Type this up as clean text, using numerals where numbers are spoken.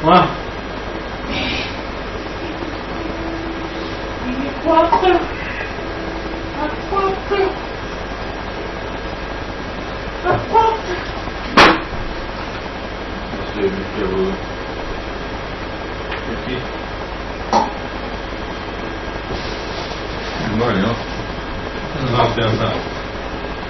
Wow. Det är mycket ro. Mycket. Börja. Den här